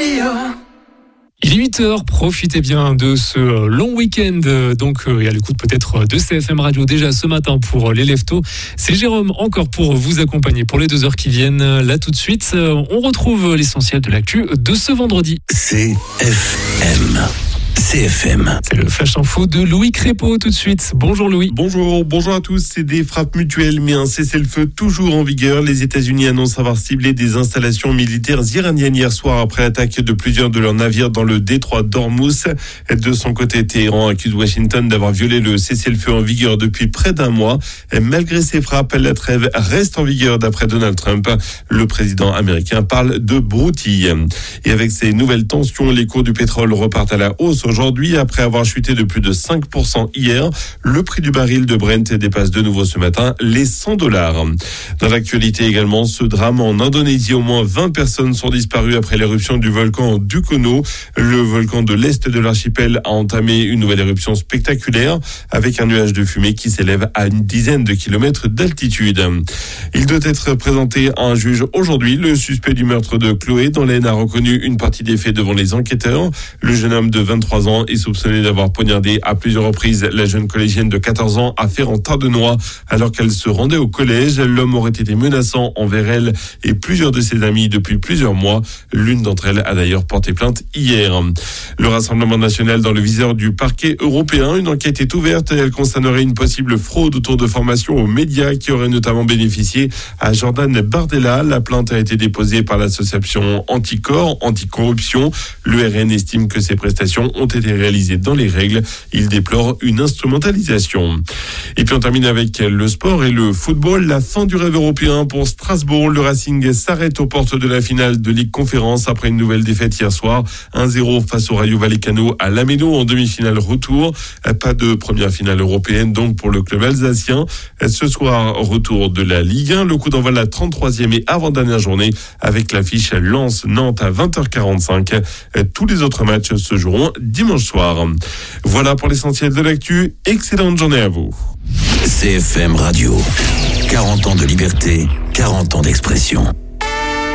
Il est 8h, profitez bien de ce long week-end, et à l'écoute peut-être de CFM Radio déjà ce matin pour les leftos. C'est Jérôme encore pour vous accompagner pour les 2 heures qui viennent. Là tout de suite, on retrouve l'essentiel de l'actu de ce vendredi. CFM. C'est le Flash Info de Louis Crépeau tout de suite. Bonjour Louis. Bonjour à tous. C'est des frappes mutuelles, mais un cessez-le-feu toujours en vigueur. Les États-Unis annoncent avoir ciblé des installations militaires iraniennes hier soir après l'attaque de plusieurs de leurs navires dans le détroit d'Ormuz. De son côté, Téhéran accuse Washington d'avoir violé le cessez-le-feu en vigueur depuis près d'un mois. Et malgré ces frappes, la trêve reste en vigueur d'après Donald Trump. Le président américain parle de broutille. Et avec ces nouvelles tensions, les cours du pétrole repartent à la hausse aujourd'hui, après avoir chuté de plus de 5% hier, le prix du baril de Brent dépasse de nouveau ce matin les $100. Dans l'actualité également, ce drame en Indonésie, au moins 20 personnes sont disparues après l'éruption du volcan Dukono. Le volcan de l'est de l'archipel a entamé une nouvelle éruption spectaculaire avec un nuage de fumée qui s'élève à une dizaine de kilomètres d'altitude. Il doit être présenté à un juge aujourd'hui. Le suspect du meurtre de Chloé dans l'Aisne a reconnu une partie des faits devant les enquêteurs. Le jeune homme de 23 ans est soupçonné d'avoir poignardé à plusieurs reprises la jeune collégienne de 14 ans à Ferrand-Tardenois alors qu'elle se rendait au collège. L'homme aurait été menaçant envers elle et plusieurs de ses amis depuis plusieurs mois. L'une d'entre elles a d'ailleurs porté plainte hier. Le Rassemblement national dans le viseur du parquet européen. Une enquête est ouverte et elle concernerait une possible fraude autour de formations aux médias qui aurait notamment bénéficié à Jordan Bardella. La plainte a été déposée par l'association Anticorps, Anticorruption. Le RN estime que ces prestations ont été réalisées dans les règles. Il déplore une instrumentalisation. Et puis on termine avec le sport et le football. La fin du rêve européen pour Strasbourg. Le Racing s'arrête aux portes de la finale de Ligue Conférence après une nouvelle défaite hier soir. 1-0 face au Rayo Vallecano à Lameno en demi-finale retour. Pas de première finale européenne donc pour le club alsacien. Ce soir, retour de la Ligue 1. Le coup d'envoi de la 33e et avant-dernière journée avec l'affiche Lens-Nantes à 20h45. Tous les autres matchs se joueront dimanche soir. Voilà pour l'essentiel de l'actu. Excellente journée à vous. CFM Radio. 40 ans de liberté, 40 ans d'expression.